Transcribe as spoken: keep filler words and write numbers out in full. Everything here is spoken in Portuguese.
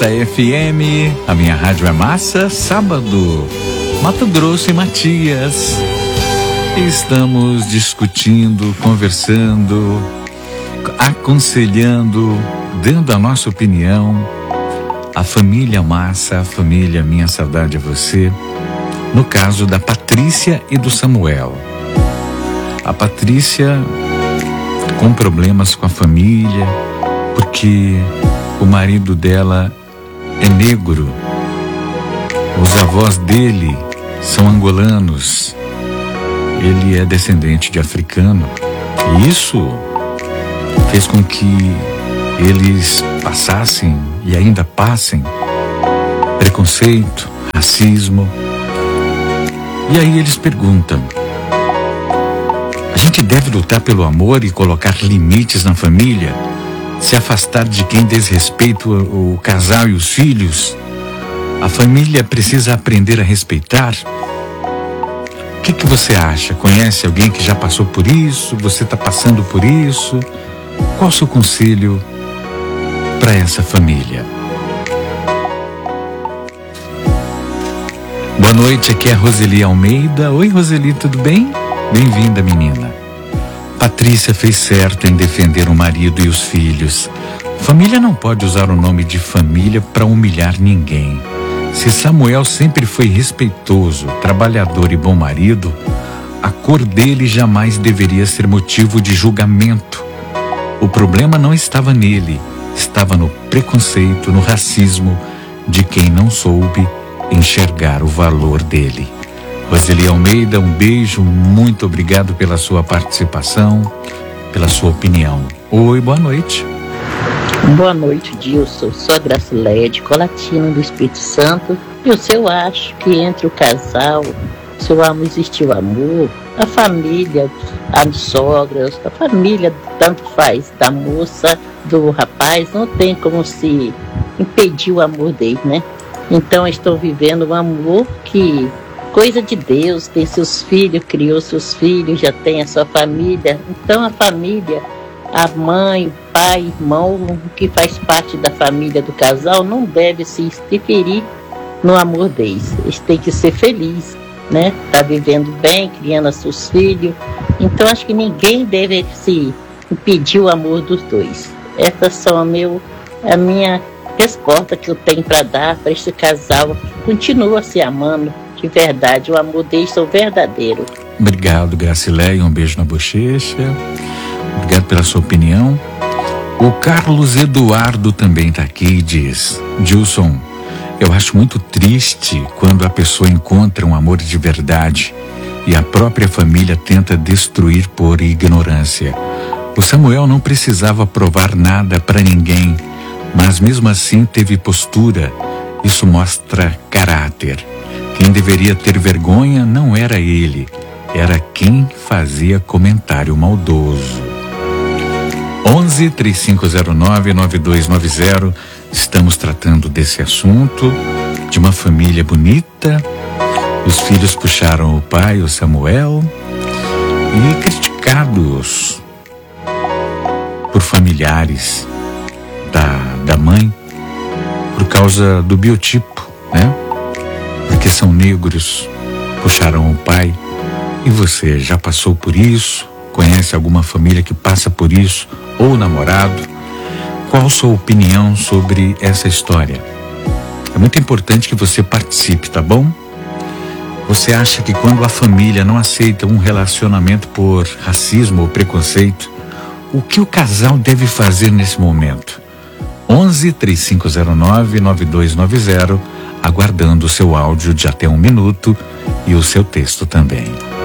F M, a minha rádio é massa. Sábado, Mato Grosso e Matias. Estamos discutindo, conversando, aconselhando, dando a nossa opinião. A família Massa, a família Minha Saudade é Você. No caso da Patrícia e do Samuel. A Patrícia com problemas com a família, porque o marido dela é negro. Os avós dele são angolanos. Ele é descendente de africano. E isso fez com que eles passassem e ainda passem preconceito, racismo. E aí eles perguntam: a gente deve lutar pelo amor e colocar limites na família? Se afastar de quem desrespeita o, o casal e os filhos? A família precisa aprender a respeitar? O que que você acha? Conhece alguém que já passou por isso? Você está passando por isso? Qual o seu conselho para essa família? Boa noite, aqui é a Roseli Almeida. Oi, Roseli, tudo bem? Bem-vinda, menina. Patrícia fez certo em defender o marido e os filhos. Família não pode usar o nome de família para humilhar ninguém. Se Samuel sempre foi respeitoso, trabalhador e bom marido, a cor dele jamais deveria ser motivo de julgamento. O problema não estava nele, estava no preconceito, no racismo de quem não soube enxergar o valor dele. Roseli Almeida, um beijo, muito obrigado pela sua participação, pela sua opinião. Oi, boa noite. Boa noite, Dilson. Sou a Gracileia de Colatina do Espírito Santo. E o seu acho que entre o casal, se o amor existiu amor, a família, as sogras, a família, tanto faz, da moça, do rapaz, não tem como se impedir o amor dele, né? Então estão vivendo um amor que, coisa de Deus, tem seus filhos, criou seus filhos, já tem a sua família. Então a família, a mãe, o pai, irmão, que faz parte da família do casal, não deve se interferir no amor deles. Eles têm que ser felizes, né? Tá vivendo bem, criando seus filhos. Então acho que ninguém deve se impedir o amor dos dois. Essas são a, meu, a minha resposta que eu tenho para dar para este casal que continua se amando de verdade. O amor deles é verdadeiro. Obrigado, Gracileia, um beijo na bochecha. Obrigado pela sua opinião. O Carlos Eduardo também está aqui e diz: Dilson, eu acho muito triste quando a pessoa encontra um amor de verdade e a própria família tenta destruir por ignorância. O Samuel não precisava provar nada para ninguém, mas mesmo assim teve postura. Isso mostra caráter. Quem deveria ter vergonha não era ele, era quem fazia comentário maldoso. onze, três cinco zero nove, nove dois nove zero. Estamos tratando desse assunto, de uma família bonita. Os filhos puxaram o pai, o Samuel, e criticados por familiares da, da mãe por causa do biotipo, né? Porque são negros, puxaram o pai. E você já passou por isso? Conhece alguma família que passa por isso? Ou namorado? Qual a sua opinião sobre essa história? É muito importante que você participe, tá bom? Você acha que quando a família não aceita um relacionamento por racismo ou preconceito, o que o casal deve fazer nesse momento? onze, três cinco zero nove, nove dois nove zero, aguardando o seu áudio de até um minuto e o seu texto também.